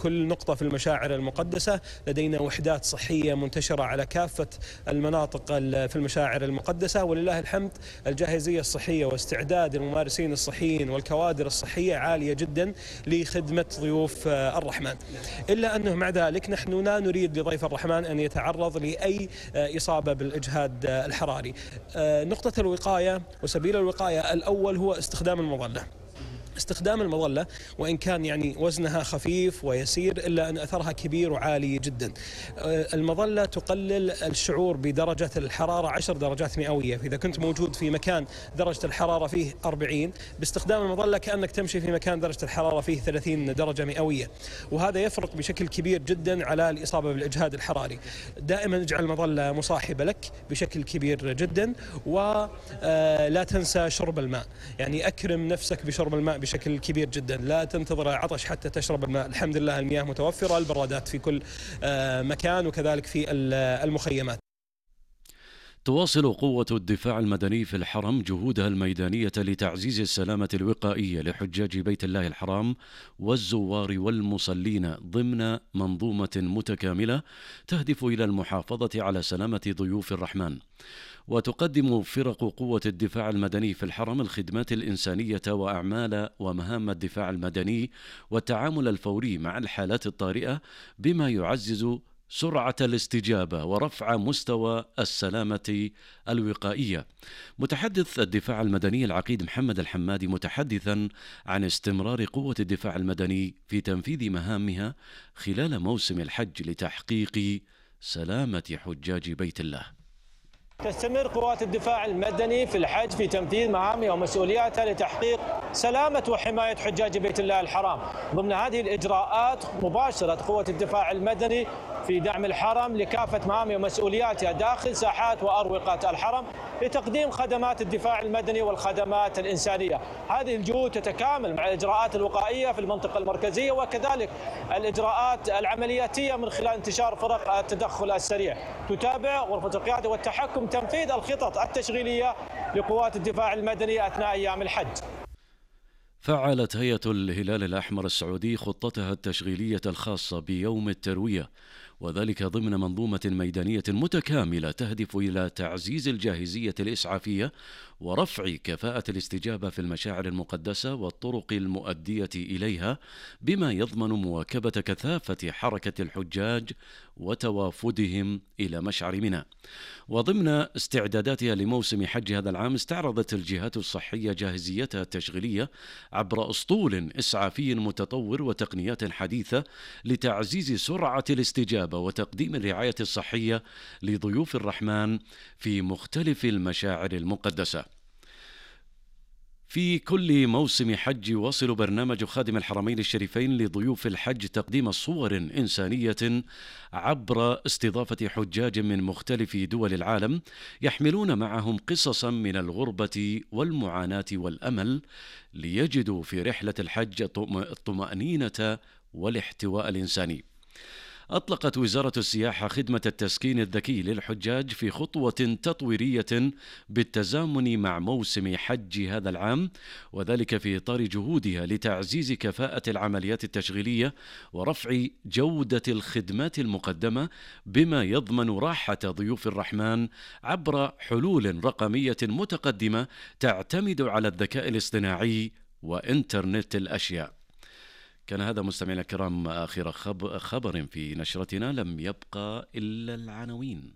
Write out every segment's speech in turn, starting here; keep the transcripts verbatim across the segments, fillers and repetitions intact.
كل نقطة في المشاعر المقدسة. لدينا وحدات صحية منتشرة على كافة المناطق في المشاعر المقدسة، ولله الحمد الجاهزية الصحية واستعداد الممارسين الصحيين والكوادر الصحية عالية جدا لخدمة ضيوف الرحمن. إلا أنه مع ذلك نحن لا نريد لضيف الرحمن أن يتعرض لأي إصابة بالإجهاد الحراري. نقطة الوقاية وسبيل الوقاية الأول هو استخدام المظلة. استخدام المظلة وإن كان يعني وزنها خفيف ويسير إلا أن أثرها كبير وعالي جدا. المظلة تقلل الشعور بدرجة الحرارة عشر درجات مئوية. فإذا كنت موجود في مكان درجة الحرارة فيه أربعين، باستخدام المظلة كأنك تمشي في مكان درجة الحرارة فيه ثلاثين درجة مئوية، وهذا يفرق بشكل كبير جدا على الإصابة بالإجهاد الحراري. دائما اجعل المظلة مصاحبة لك بشكل كبير جدا، ولا تنسى شرب الماء. يعني أكرم نفسك بشرب الماء بشكل كبير جدا، لا تنتظر عطش حتى تشرب الماء. الحمد لله المياه متوفرة، البرادات في كل مكان وكذلك في المخيمات. تواصل قوة الدفاع المدني في الحرم جهودها الميدانية لتعزيز السلامة الوقائية لحجاج بيت الله الحرام والزوار والمصلين ضمن منظومة متكاملة تهدف إلى المحافظة على سلامة ضيوف الرحمن. وتقدم فرق قوة الدفاع المدني في الحرم الخدمات الإنسانية وأعمال ومهام الدفاع المدني والتعامل الفوري مع الحالات الطارئة، بما يعزز سرعة الاستجابة ورفع مستوى السلامة الوقائية. متحدث الدفاع المدني العقيد محمد الحمادي متحدثا عن استمرار قوة الدفاع المدني في تنفيذ مهامها خلال موسم الحج لتحقيق سلامة حجاج بيت الله. تستمر قوات الدفاع المدني في الحج في تنفيذ مهامها ومسؤولياتها لتحقيق سلامة وحماية حجاج بيت الله الحرام. ضمن هذه الإجراءات مباشرة قوة الدفاع المدني في دعم الحرم لكافة مهامها ومسؤولياتها داخل ساحات وأروقة الحرم لتقديم خدمات الدفاع المدني والخدمات الإنسانية. هذه الجهود تتكامل مع الإجراءات الوقائية في المنطقة المركزية وكذلك الإجراءات العملياتية من خلال انتشار فرق التدخل السريع. تتابع غرفة القيادة والتحكم تنفيذ الخطط التشغيلية لقوات الدفاع المدني أثناء أيام الحج. فعلت هيئة الهلال الأحمر السعودي خطتها التشغيلية الخاصة بيوم التروية، وذلك ضمن منظومة ميدانية متكاملة تهدف إلى تعزيز الجاهزية الإسعافية ورفع كفاءة الاستجابة في المشاعر المقدسة والطرق المؤدية إليها، بما يضمن مواكبة كثافة حركة الحجاج وتوافدهم إلى مشعر منى. وضمن استعداداتها لموسم حج هذا العام، استعرضت الجهات الصحية جاهزيتها التشغيلية عبر أسطول إسعافي متطور وتقنيات حديثة لتعزيز سرعة الاستجابة وتقديم الرعاية الصحية لضيوف الرحمن في مختلف المشاعر المقدسة. في كل موسم حج يواصل برنامج خادم الحرمين الشريفين لضيوف الحج تقديم صور إنسانية عبر استضافة حجاج من مختلف دول العالم يحملون معهم قصصا من الغربة والمعاناة والأمل، ليجدوا في رحلة الحج الطمأنينة والاحتواء الإنساني. أطلقت وزارة السياحة خدمة التسكين الذكي للحجاج في خطوة تطويرية بالتزامن مع موسم حج هذا العام، وذلك في إطار جهودها لتعزيز كفاءة العمليات التشغيلية ورفع جودة الخدمات المقدمة، بما يضمن راحة ضيوف الرحمن عبر حلول رقمية متقدمة تعتمد على الذكاء الاصطناعي وإنترنت الأشياء. كان هذا مستمعينا الكرام آخر خبر في نشرتنا، لم يبقى إلا العناوين.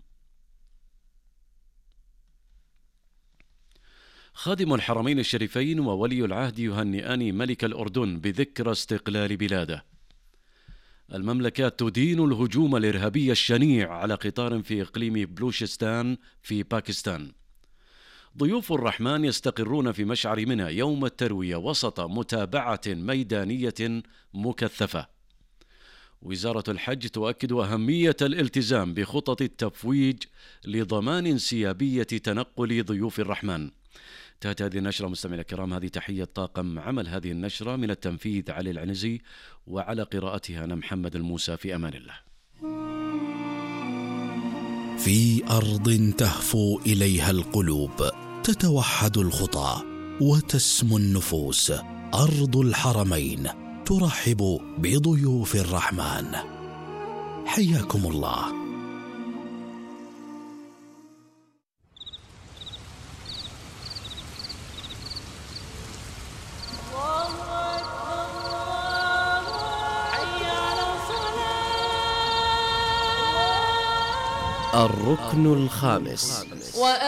خادم الحرمين الشريفين وولي العهد يهنئان ملك الأردن بذكرى استقلال بلاده. المملكات تدين الهجوم الإرهابي الشنيع على قطار في إقليم بلوشستان في باكستان. ضيوف الرحمن يستقرون في مشعر منى يوم التروية وسط متابعة ميدانية مكثفة. وزارة الحج تؤكد أهمية الالتزام بخطط التفويج لضمان انسيابية تنقل ضيوف الرحمن. انتهت هذه النشرة مستمعينا الكرام، هذه تحية طاقم عمل هذه النشرة، من التنفيذ علي العنزي، وعلى قراءتها أنا محمد الموسى. في أمان الله. في أرض تهفو إليها القلوب، تتوحد الخطى وتسمو النفوس، أرض الحرمين ترحب بضيوف الرحمن. حياكم الله. الركن الخامس.